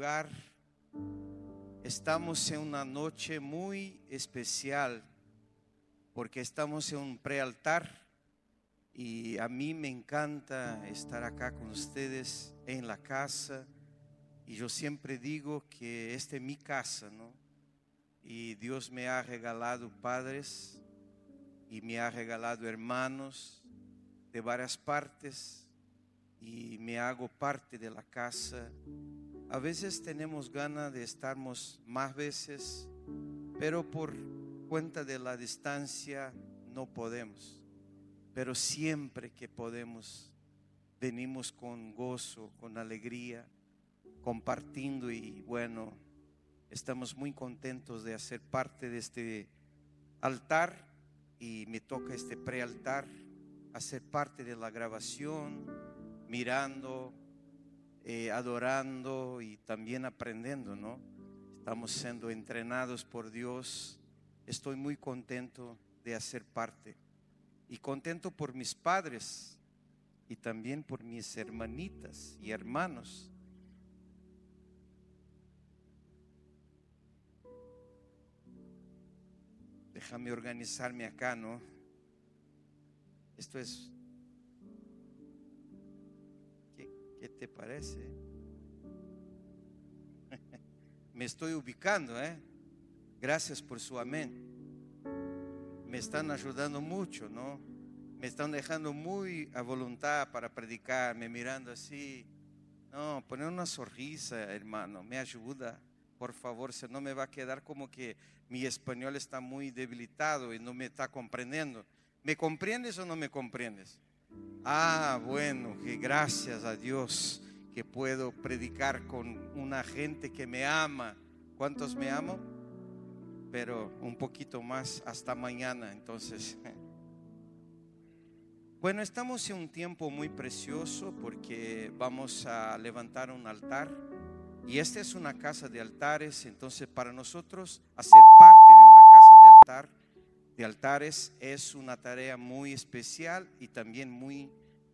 lugar, estamos en una noche muy especial porque estamos en un prealtar y a mí me encanta estar acá con ustedes en la casa, y yo siempre digo que esta es mi casa, ¿no? Y Dios me ha regalado padres y me ha regalado hermanos de varias partes y me hago parte de la casa. A veces tenemos ganas de estarmos más veces, pero por cuenta de la distancia no podemos. Pero siempre que podemos, venimos con gozo, con alegría, compartiendo, y bueno, estamos muy contentos de hacer parte de este altar, y me toca este prealtar, hacer parte de la grabación, mirando, adorando y también aprendiendo, ¿no? Estamos siendo entrenados por Dios. Estoy muy contento de hacer parte y contento por mis padres y también por mis hermanitas y hermanos. Déjame organizarme acá, ¿no? Esto es... ¿Qué te parece? Me estoy ubicando, ¿eh? Gracias por su amén. Me están ayudando mucho, ¿no? Me están dejando muy a voluntad para predicar, me mirando así. No, poner una sonrisa, hermano, me ayuda. Por favor, si no me va a quedar como que mi español está muy debilitado y no me está comprendiendo. ¿Me comprendes o no me comprendes? Ah, bueno, que gracias a Dios que puedo predicar con una gente que me ama. ¿Cuántos me aman? Pero un poquito más hasta mañana, entonces. Bueno, estamos en un tiempo muy precioso porque vamos a levantar un altar, y esta es una casa de altares. Entonces, para nosotros hacer parte de una casa de altares es una tarea muy especial y también muy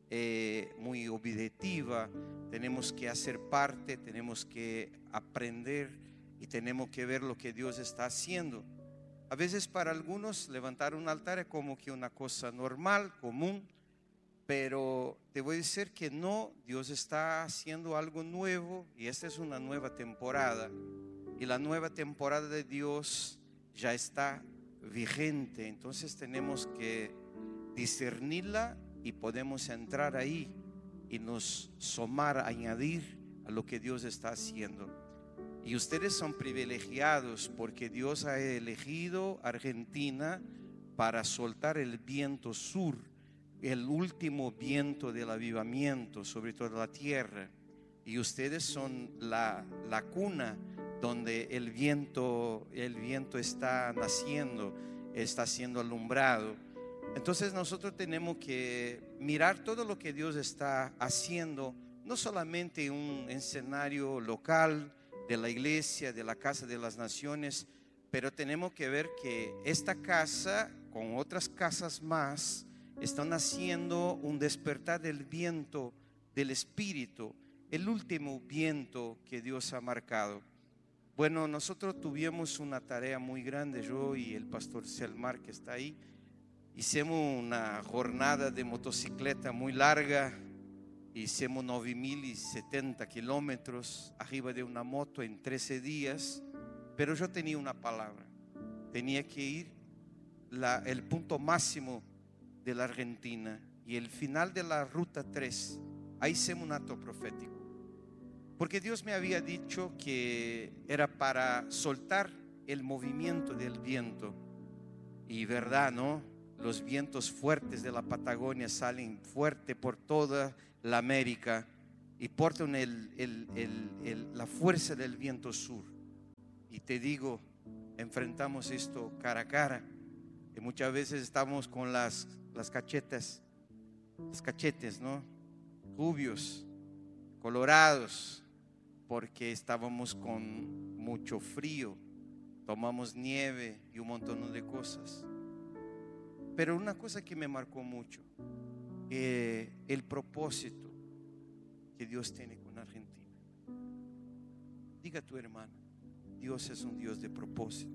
objetiva. Tenemos que hacer parte, tenemos que aprender y tenemos que ver lo que Dios está haciendo. A veces para algunos levantar un altar es como que una cosa normal, común, pero te voy a decir que no, Dios está haciendo algo nuevo, y esta es una nueva temporada, y la nueva temporada de Dios ya está vigente. Entonces tenemos que discernirla y podemos entrar ahí y nos sumar, añadir a lo que Dios está haciendo. Y ustedes son privilegiados porque Dios ha elegido Argentina para soltar el viento sur, el último viento del avivamiento sobre toda la tierra. Y ustedes son la cuna donde el viento está naciendo, está siendo alumbrado. Entonces nosotros tenemos que mirar todo lo que Dios está haciendo, no solamente en un escenario local de la iglesia, de la casa de las naciones, pero tenemos que ver que esta casa con otras casas más están haciendo un despertar del viento del Espíritu, el último viento que Dios ha marcado. Bueno, nosotros tuvimos una tarea muy grande, yo y el pastor Selmar que está ahí. Hicimos una jornada de motocicleta muy larga. Hicimos 9.070 kilómetros arriba de una moto en 13 días. Pero yo tenía una palabra. Tenía que ir el punto máximo de la Argentina y el final de la ruta 3. Ahí hicimos un acto profético, porque Dios me había dicho que era para soltar el movimiento del viento. Y verdad, ¿no? Los vientos fuertes de la Patagonia salen fuerte por toda la América y portan la fuerza del viento sur. Y te digo, enfrentamos esto cara a cara, y muchas veces estamos con las cachetes, ¿no? Rubios, colorados, porque estábamos con mucho frío, tomamos nieve y un montón de cosas. Pero una cosa que me marcó mucho, el propósito que Dios tiene con Argentina. Diga a tu hermano, Dios es un Dios de propósito.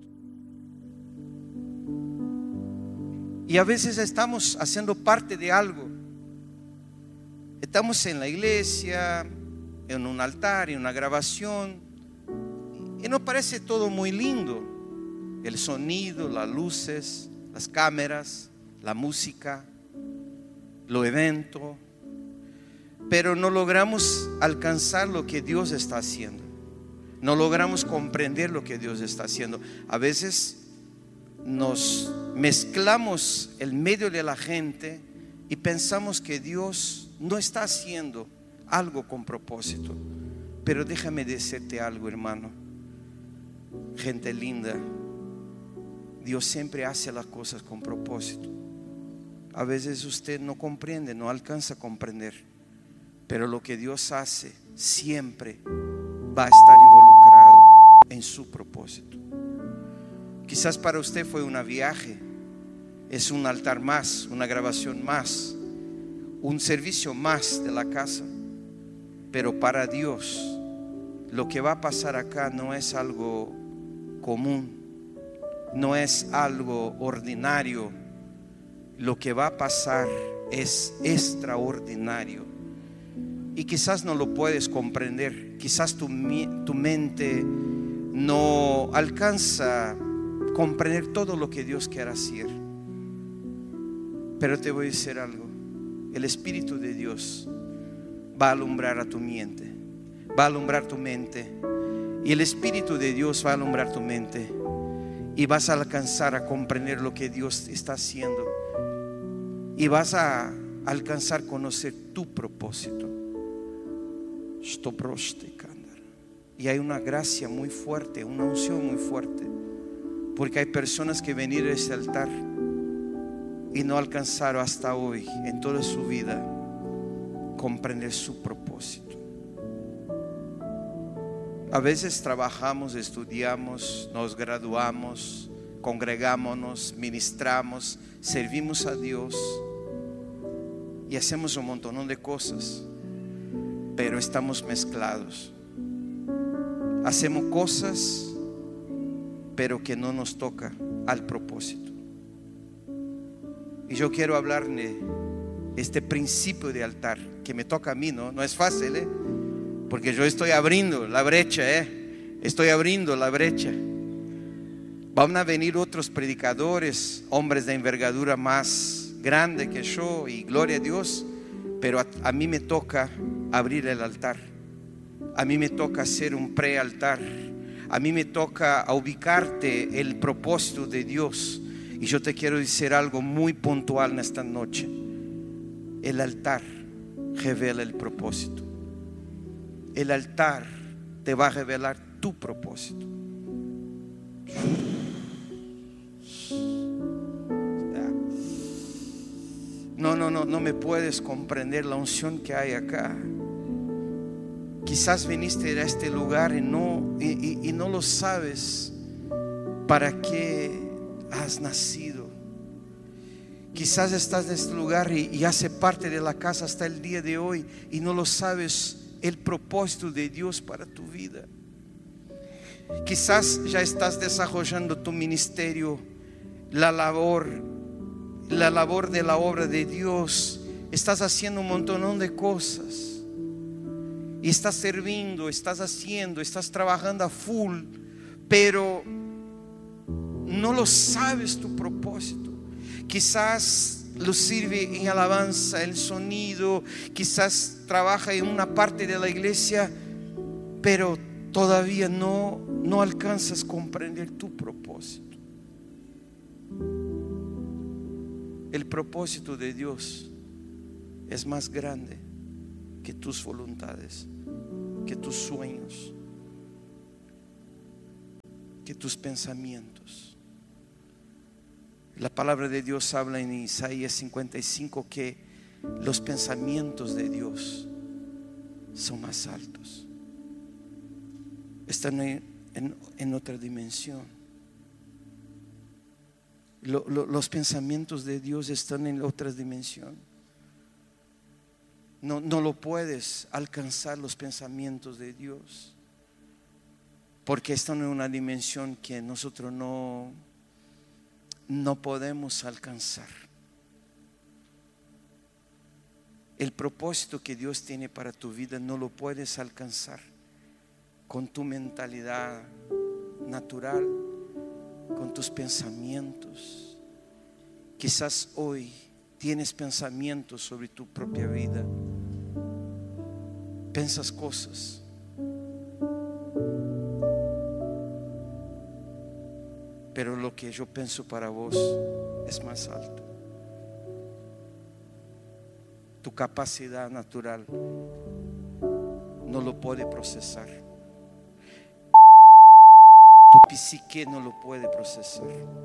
Y a veces estamos haciendo parte de algo. Estamos en la iglesia, en un altar, en una grabación, y nos parece todo muy lindo. El sonido, las luces, las cámaras, la música, los eventos. Pero no logramos alcanzar lo que Dios está haciendo. No logramos comprender lo que Dios está haciendo. A veces nos mezclamos en medio de la gente y pensamos que Dios no está haciendo algo con propósito. Pero déjame decirte algo, hermano, gente linda, Dios siempre hace las cosas con propósito. A veces usted no comprende, no alcanza a comprender, pero lo que Dios hace siempre va a estar involucrado en su propósito. Quizás para usted fue un viaje, es un altar más, una grabación más, un servicio más de la casa. Pero para Dios, lo que va a pasar acá no es algo común, no es algo ordinario. Lo que va a pasar es extraordinario. Y quizás no lo puedes comprender, quizás tu mente no alcanza a comprender todo lo que Dios quiere hacer. Pero te voy a decir algo, el Espíritu de Dios va a alumbrar a tu mente, va a alumbrar tu mente, y el Espíritu de Dios va a alumbrar tu mente, y vas a alcanzar a comprender lo que Dios está haciendo, y vas a alcanzar a conocer tu propósito. Y hay una gracia muy fuerte, una unción muy fuerte, porque hay personas que vinieron a ese altar y no alcanzaron hasta hoy en toda su vida comprender su propósito. A veces trabajamos, estudiamos, nos graduamos, congregámonos, ministramos, servimos a Dios y hacemos un montón de cosas, pero estamos mezclados. Hacemos cosas, pero que no nos toca al propósito. Y yo quiero hablar de este principio de altar que me toca a mí, no es fácil, porque yo estoy abriendo la brecha, estoy abriendo la brecha. Van a venir otros predicadores, hombres de envergadura más grande que yo, y gloria a Dios, pero a mí me toca abrir el altar. A mí me toca hacer un prealtar. A mí me toca ubicarte el propósito de Dios. Y yo te quiero decir algo muy puntual en esta noche. El altar revela el propósito. El altar te va a revelar tu propósito. No me puedes comprender la unción que hay acá. Quizás viniste a este lugar y no lo sabes para qué has nacido. Quizás estás en este lugar y hace parte de la casa hasta el día de hoy y no lo sabes el propósito de Dios para tu vida. Quizás ya estás desarrollando tu ministerio, la labor de la obra de Dios. Estás haciendo un montón de cosas y estás sirviendo, estás haciendo, estás trabajando a full, pero no lo sabes tu propósito. Quizás lo sirve en alabanza, el sonido, quizás trabaja en una parte de la iglesia, pero todavía no alcanzas a comprender tu propósito. El propósito de Dios es más grande que tus voluntades, que tus sueños, que tus pensamientos. La palabra de Dios habla en Isaías 55 que los pensamientos de Dios son más altos, están en otra dimensión. Los pensamientos de Dios están en otra dimensión. No lo puedes alcanzar, los pensamientos de Dios. porque esta no es una dimensión que nosotros no podemos alcanzar. El propósito que Dios tiene para tu vida no lo puedes alcanzar con tu mentalidad natural, con tus pensamientos. Quizás hoy tienes pensamientos sobre tu propia vida, piensas cosas, pero lo que yo pienso para vos es más alto. Tu capacidad natural no lo puede procesar. Tu psique no lo puede procesar.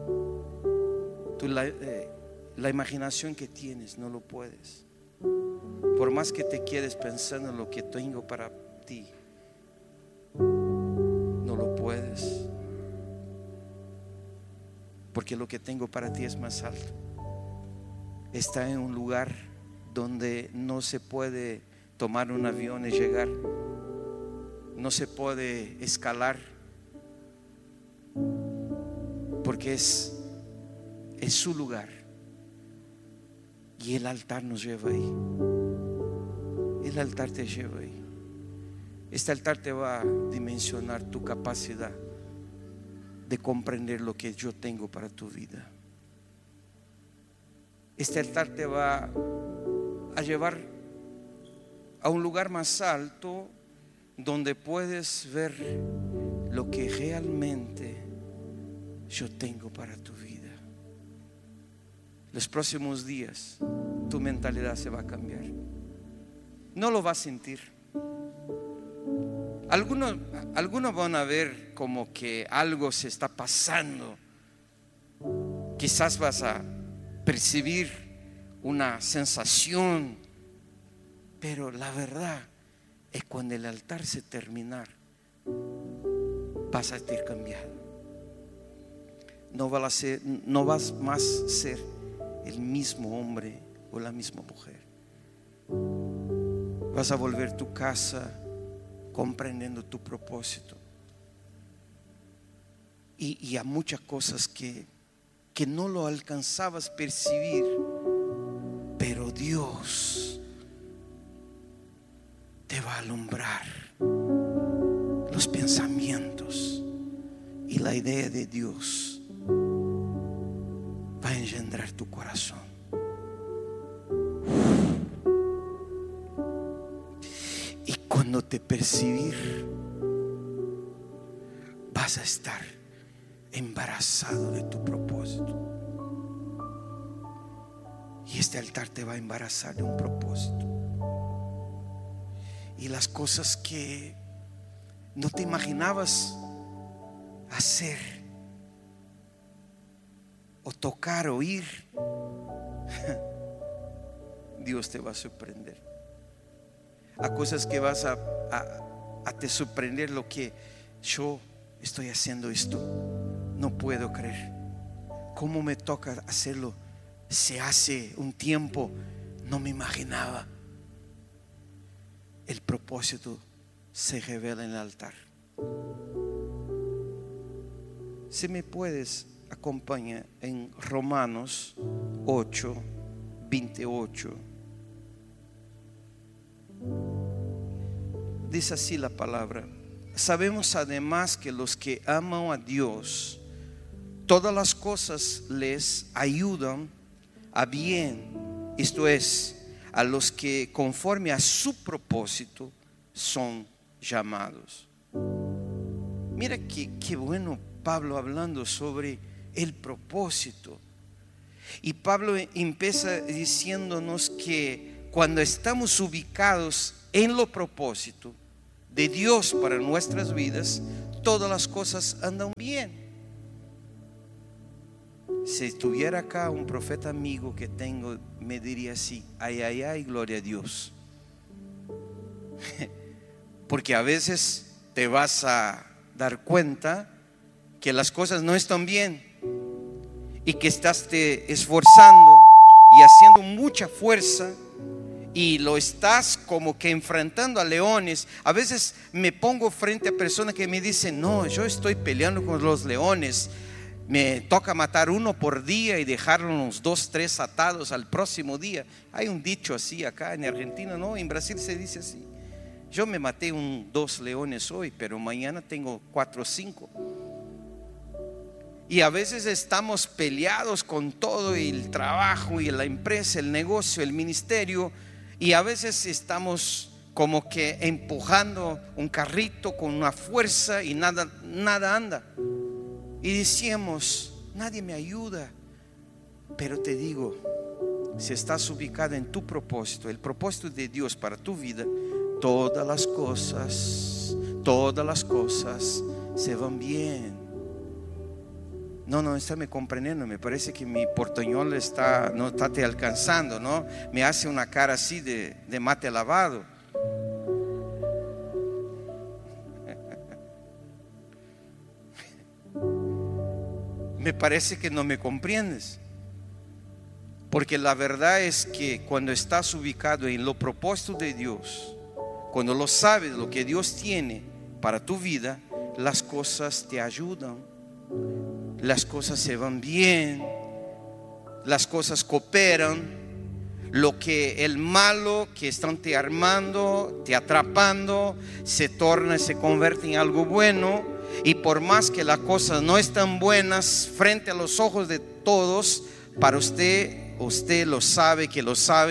La imaginación que tienes no lo puedes. Por más que te quedes pensando en lo que tengo para ti, no lo puedes. Porque lo que tengo para ti es más alto. Está en un lugar donde no se puede tomar un avión y llegar, no se puede escalar, porque es su lugar, y el altar nos lleva ahí. El altar te lleva ahí. Este altar te va a dimensionar tu capacidad de comprender lo que yo tengo para tu vida. Este altar te va a llevar a un lugar más alto, donde puedes ver lo que realmente yo tengo para tu vida. Los próximos días tu mentalidad se va a cambiar. No lo vas a sentir. Algunos van a ver como que algo se está pasando. Quizás vas a percibir una sensación, pero la verdad es cuando el altar se terminar, vas a estar cambiado. No vas más a ser el mismo hombre o la misma mujer. Vas a volver a tu casa comprendiendo tu propósito, y a muchas cosas que no lo alcanzabas a percibir, pero Dios te va a alumbrar los pensamientos, y la idea de Dios va a engendrar tu corazón. Y cuando te percibir, vas a estar embarazado de tu propósito. Y este altar te va a embarazar de un propósito. Y las cosas que no te imaginabas hacer, o tocar, o oír, Dios te va a sorprender. A cosas que vas a te sorprender, lo que yo estoy haciendo esto, no puedo creer. ¿Cómo me toca hacerlo? Se hace un tiempo no me imaginaba. El propósito se revela en el altar. Si me puedes acompañar en Romanos 8:28. Dice así la palabra: sabemos además que los que aman a Dios, todas las cosas les ayudan a bien, esto es, a los que conforme a su propósito son llamados. Mira qué bueno Pablo hablando sobre el propósito. Y Pablo empieza diciéndonos que cuando estamos ubicados en lo propósito de Dios para nuestras vidas, todas las cosas andan bien. Si estuviera acá un profeta amigo que tengo, me diría así: ay, ay, ay, gloria a Dios. Porque a veces te vas a dar cuenta que las cosas no están bien, y que estás te esforzando y haciendo mucha fuerza, y lo estás como que enfrentando a leones. A veces me pongo frente a personas que me dicen: no, yo estoy peleando con los leones, me toca matar uno por día y dejarlos 2, 3 atados al próximo día. Hay un dicho así acá en Argentina, ¿no? En Brasil se dice así: yo me maté 2 leones hoy, pero mañana tengo 4 o 5. Y a veces estamos peleados con todo, y el trabajo y la empresa, el negocio, el ministerio, y a veces estamos como que empujando un carrito con una fuerza y nada anda. Y decíamos: nadie me ayuda. Pero te digo, si estás ubicado en tu propósito, el propósito de Dios para tu vida, todas las cosas se van bien. No está me comprendiendo. Me parece que mi portuñol no está te alcanzando, ¿no? Me hace una cara así de mate lavado. Me parece que no me comprendes. Porque la verdad es que cuando estás ubicado en lo propósito de Dios, cuando lo sabes, lo que Dios tiene para tu vida, las cosas te ayudan, las cosas se van bien, las cosas cooperan. Lo que el malo que están te armando, te atrapando, se convierte en algo bueno. Y por más que las cosas no están buenas frente a los ojos de todos, para usted lo sabe, que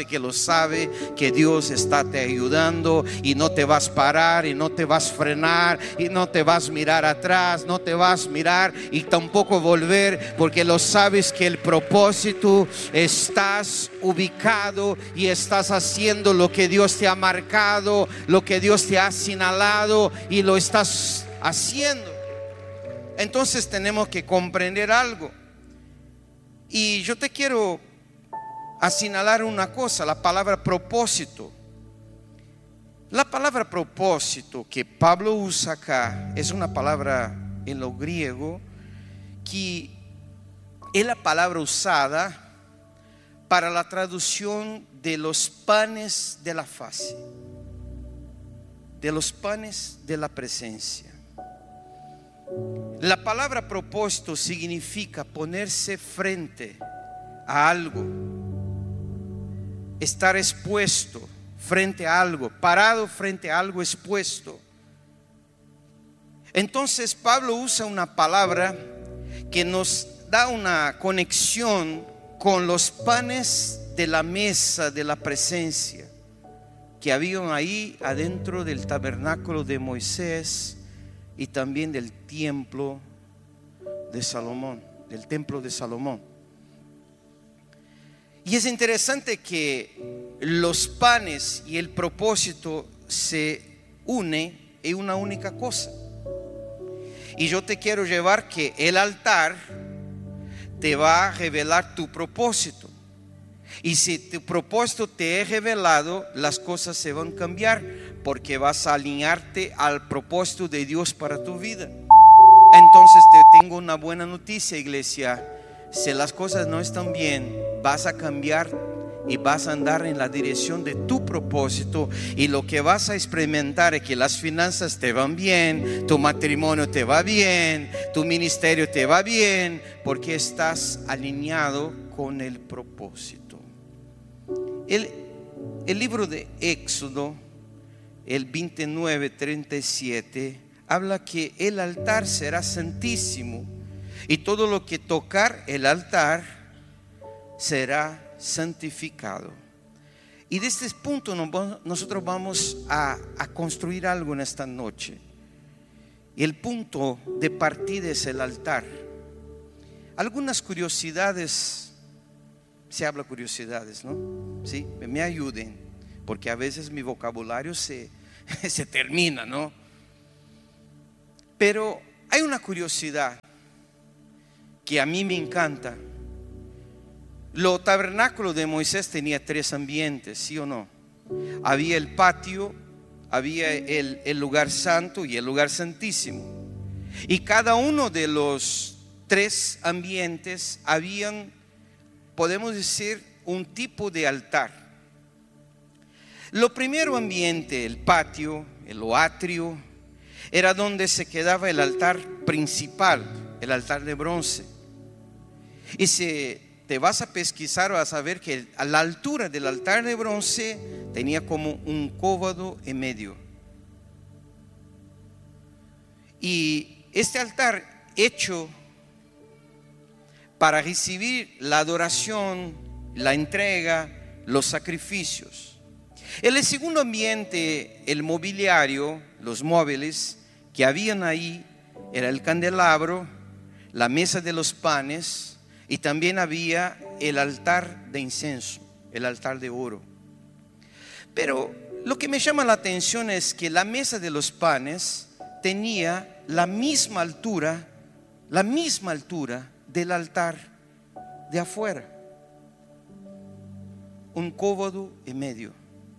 Dios está te ayudando, y no te vas a parar, y no te vas a frenar, y no te vas a mirar atrás, no te vas a mirar y tampoco volver, porque lo sabes que el propósito, estás ubicado y estás haciendo lo que Dios te ha marcado, lo que Dios te ha señalado, y lo estás haciendo. Entonces tenemos que comprender algo. Y yo te quiero señalar una cosa: la palabra propósito. La palabra propósito que Pablo usa acá es una palabra en lo griego que es la palabra usada para la traducción de los panes de la fase, de los panes de la presencia. La palabra propósito significa ponerse frente a algo, estar expuesto frente a algo, parado frente a algo expuesto. Entonces Pablo usa una palabra que nos da una conexión con los panes de la mesa de la presencia que habían ahí adentro del tabernáculo de Moisés y también del templo de Salomón, Y es interesante que los panes y el propósito se unen en una única cosa. Y yo te quiero llevar que el altar te va a revelar tu propósito. Y si tu propósito te es revelado, las cosas se van a cambiar, porque vas a alinearte al propósito de Dios para tu vida. Entonces te tengo una buena noticia, iglesia. Si las cosas no están bien, vas a cambiar y vas a andar en la dirección de tu propósito, y lo que vas a experimentar es que las finanzas te van bien, tu matrimonio te va bien, tu ministerio te va bien, porque estás alineado con el propósito. El libro de Éxodo, el 29:37, habla que el altar será santísimo, y todo lo que tocar el altar será santificado. Y desde este punto nosotros vamos a construir algo en esta noche. Y el punto de partida es el altar. Algunas curiosidades, se habla curiosidades, ¿no? Sí, me ayuden, porque a veces mi vocabulario se termina, ¿no? Pero hay una curiosidad que a mí me encanta. Los tabernáculos de Moisés tenía 3 ambientes, ¿sí o no? Había el patio, había el lugar santo y el lugar santísimo. Y cada uno de los 3 ambientes habían, podemos decir, un tipo de altar. Lo primero ambiente, el patio, el atrio, era donde se quedaba el altar principal, el altar de bronce. Y si te vas a pesquisar, vas a ver que a la altura del altar de bronce tenía como un cóvado en medio. Y este altar hecho para recibir la adoración, la entrega, los sacrificios. En el segundo ambiente, el mobiliario, los móviles que habían ahí, era el candelabro, la mesa de los panes, y también había el altar de incienso, el altar de oro. Pero lo que me llama la atención es que la mesa de los panes tenía la misma altura del altar de afuera, un cóvado en medio.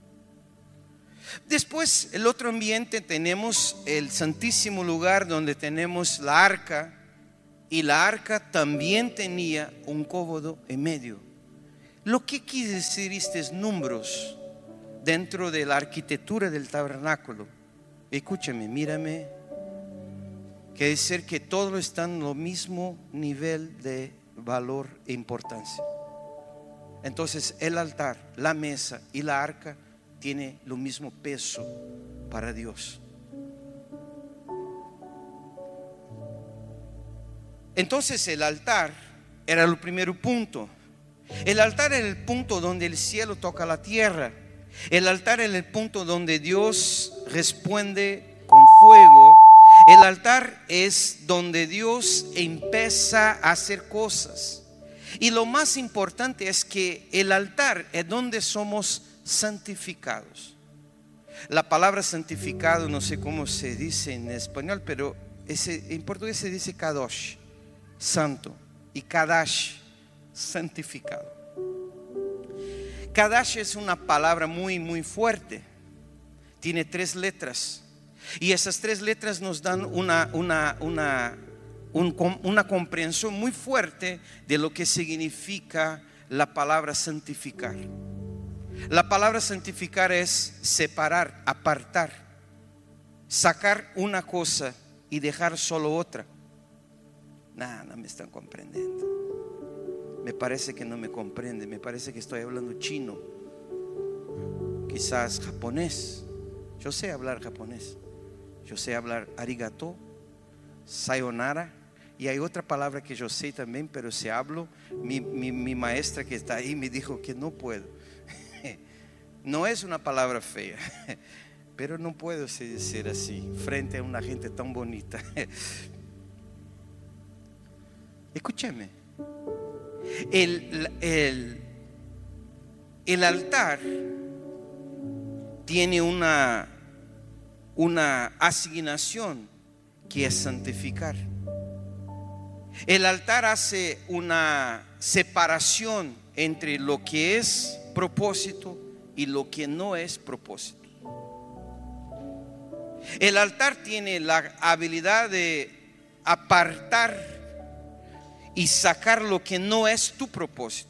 Después, el otro ambiente, tenemos el santísimo lugar donde tenemos la arca, y la arca también tenía un cóvado en medio. Lo que quiere decir estos números dentro de la arquitectura del tabernáculo? Escúchame, mírame. Quiere decir que todo está en lo mismo nivel de valor e importancia. Entonces el altar, la mesa y la arca tiene lo mismo peso para Dios. Entonces el altar era el primer punto. El altar era el punto donde el cielo toca la tierra. El altar era el punto donde Dios responde con fuego. El altar es donde Dios empieza a hacer cosas. Y lo más importante es que el altar es donde somos santificados. La palabra santificado, no sé cómo se dice en español, pero en portugués se dice kadosh, santo, y kadash, santificado. Kadash es una palabra muy fuerte. Tiene 3 letras. Y esas 3 letras nos dan una comprensión muy fuerte de lo que significa la palabra santificar. La palabra santificar es separar, apartar, sacar una cosa y dejar solo otra. No me están comprendiendo. Me parece que no me comprende. Me parece que estoy hablando chino, quizás japonés. Yo sé hablar japonés. Yo sé hablar arigato, sayonara, y hay otra palabra que yo sé también, pero si hablo, mi maestra que está ahí me dijo que no puedo. No es una palabra fea, pero no puedo decir así frente a una gente tan bonita. Escúcheme. El altar tiene una asignación que es santificar. El altar hace una separación entre lo que es propósito y lo que no es propósito. El altar tiene la habilidad de apartar y sacar lo que no es tu propósito.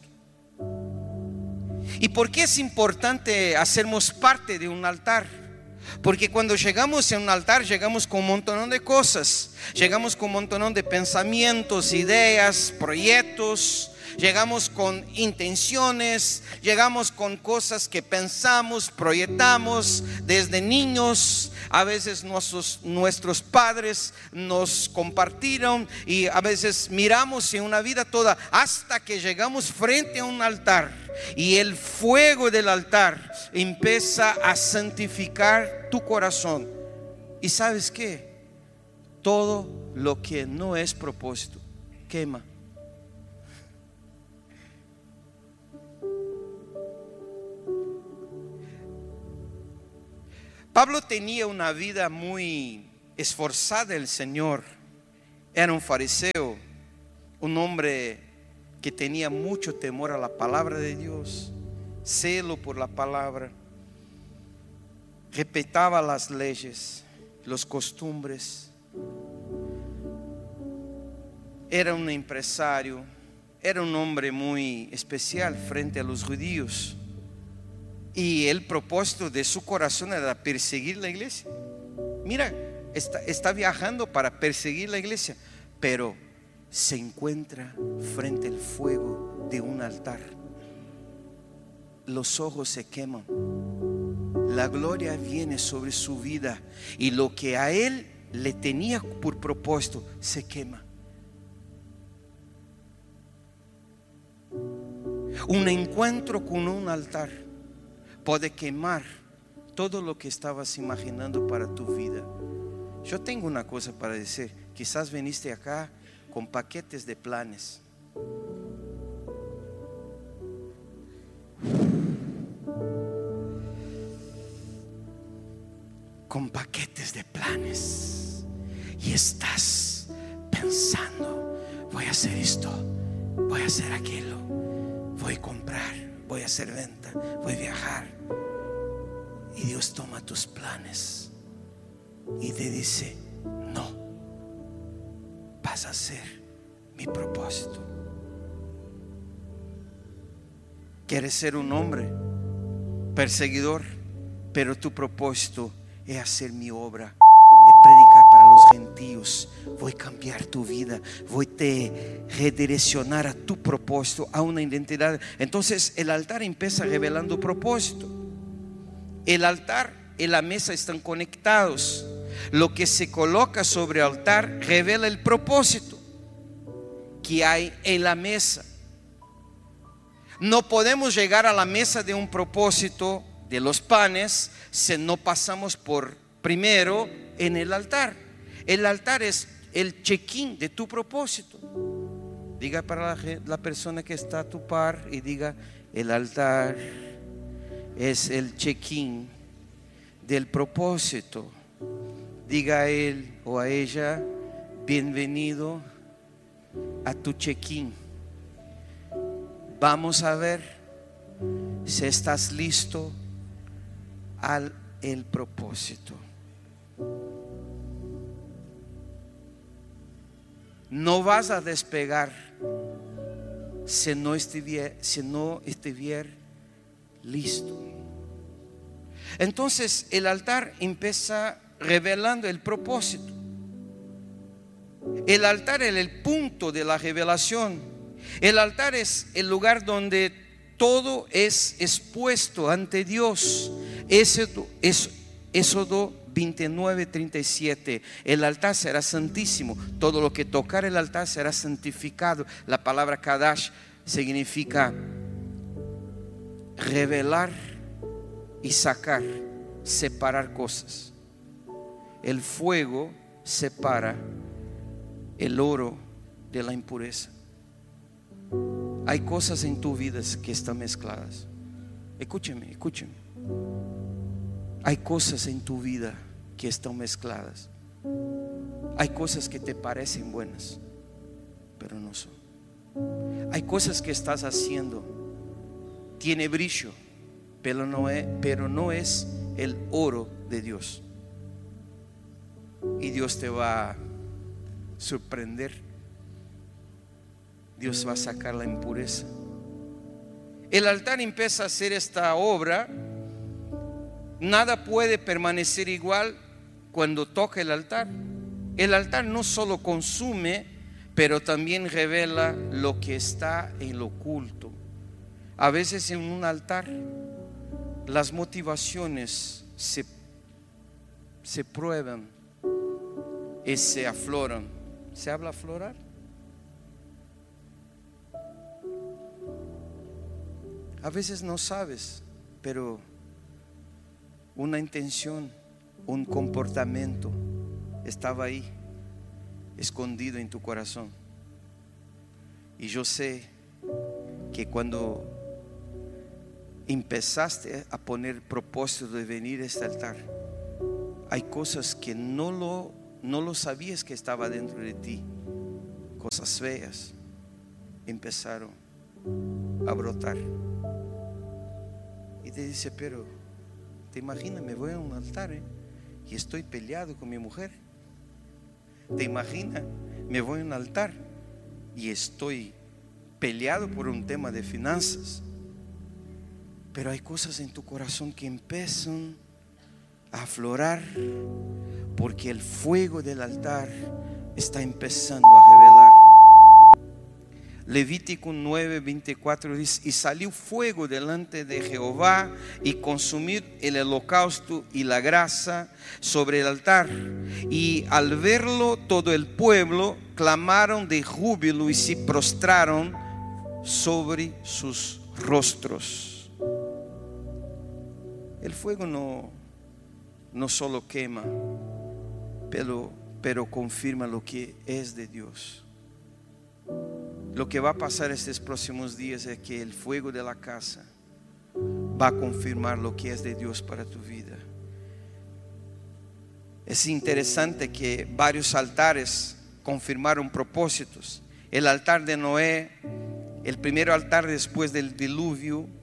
¿Y por qué es importante hacernos parte de un altar? Porque cuando llegamos a un altar, llegamos con un montón de cosas. Llegamos con un montón de pensamientos, ideas, proyectos. Llegamos con intenciones, llegamos con cosas que pensamos, proyectamos desde niños. A veces nuestros padres nos compartieron, y a veces miramos en una vida toda hasta que llegamos frente a un altar, y el fuego del altar empieza a santificar tu corazón. ¿Y sabes qué? Todo lo que no es propósito quema. Pablo tenía una vida muy esforzada el Señor. Era un fariseo, un hombre que tenía mucho temor a la palabra de Dios, celo por la palabra, respetaba las leyes, las costumbres. Era un empresario, era un hombre muy especial frente a los judíos. Y el propósito de su corazón era perseguir la iglesia. Mira, está viajando para perseguir la iglesia, pero se encuentra frente al fuego de un altar. Los ojos se queman, la gloria viene sobre su vida, y lo que a él le tenía por propósito se quema. Un encuentro con un altar puede quemar todo lo que estabas imaginando para tu vida. Yo tengo una cosa para decir. Quizás viniste acá con paquetes de planes. Con paquetes de planes. Y estás pensando, voy a hacer esto, voy a hacer aquello, voy a comprar, voy a hacer venta, voy a viajar. Y Dios toma tus planes y te dice: no, vas a hacer mi propósito. Quieres ser un hombre perseguidor, pero tu propósito es hacer mi obra, es predicar para los gentiles. Voy a cambiar tu vida, voy a redireccionar a tu propósito, a una identidad. Entonces el altar empieza revelando propósito. El altar y la mesa están conectados. Lo que se coloca sobre el altar revela el propósito que hay en la mesa. No podemos llegar a la mesa de un propósito de los panes si no pasamos por primero en el altar. El altar es el check-in de tu propósito. Diga para la persona que está a tu par y diga: el altar es el check-in del propósito. Diga a él o a ella: bienvenido a tu check-in. Vamos a ver si estás listo al el propósito. No vas a despegar si no estuviera listo. Entonces el altar empieza revelando el propósito. El altar es el punto de la revelación. El altar es el lugar donde todo es expuesto ante Dios. Éxodo 29:37. El altar será santísimo. Todo lo que tocar el altar será santificado. La palabra Kadash significa revelar y sacar, separar cosas. El fuego separa el oro de la impureza. Hay cosas en tu vida que están mezcladas. Escúcheme. Hay cosas en tu vida que están mezcladas. Hay cosas que te parecen buenas, pero no son. Hay cosas que estás haciendo, tiene brillo, pero no es el oro de Dios. Y Dios te va a sorprender. Dios va a sacar la impureza. El altar empieza a hacer esta obra. Nada puede permanecer igual cuando toca el altar. El altar no solo consume, pero también revela lo que está en lo oculto. A veces en un altar las motivaciones se prueban y se afloran. ¿Se habla aflorar? A veces no sabes, pero una intención, un comportamiento estaba ahí, escondido en tu corazón. Y yo sé que cuando empezaste a poner propósito de venir a este altar, hay cosas que no lo sabías que estaba dentro de ti. Cosas feas empezaron a brotar. Y te dice: pero te imaginas, me voy a un altar y estoy peleado con mi mujer. Te imaginas, me voy a un altar y estoy peleado por un tema de finanzas. Pero hay cosas en tu corazón que empiezan a aflorar porque el fuego del altar está empezando a revelar. Levítico 9:24 dice: y salió fuego delante de Jehová y consumir el holocausto y la grasa sobre el altar. Y al verlo todo el pueblo clamaron de júbilo y se prostraron sobre sus rostros. El fuego no solo quema, pero confirma lo que es de Dios. Lo que va a pasar estos próximos días es que el fuego de la casa va a confirmar lo que es de Dios para tu vida. Es interesante que varios altares confirmaron propósitos. El altar de Noé, el primer altar después del diluvio,